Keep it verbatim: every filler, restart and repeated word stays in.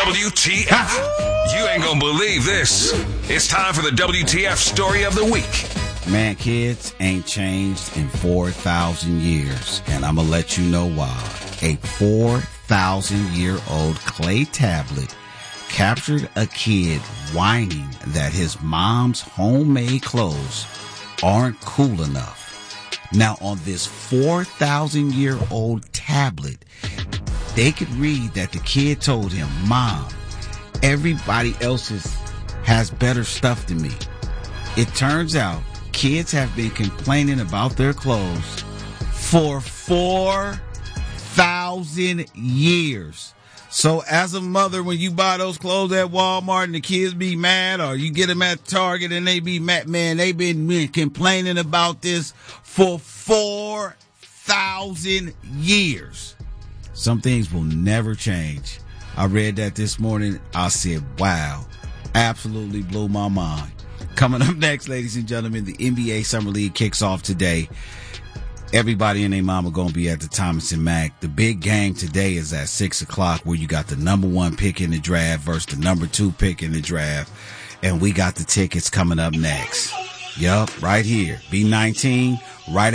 W T F. You ain't gonna believe this. It's time for the W T F story of the week. Man, kids ain't changed in four thousand years, and I'm gonna let you know why. A four thousand year old clay tablet captured a kid whining that his mom's homemade clothes aren't cool enough. Now, on this four thousand year old tablet, they could read that the kid told him, "Mom, everybody else's has better stuff than me." It turns out kids have been complaining about their clothes for four thousand years. So as a mother, when you buy those clothes at Walmart and the kids be mad, or you get them at Target and they be mad, man, they've been complaining about this for four thousand years. Some things will never change. I read that this morning. I said, wow, absolutely blew my mind. Coming up next, ladies and gentlemen, the N B A Summer League kicks off today. Everybody and their mama going to be at the Thomas and Mack. The big game today is at six o'clock, where you got the number one pick in the draft versus the number two pick in the draft. And we got the tickets coming up next. Yup, right here. B nineteen, right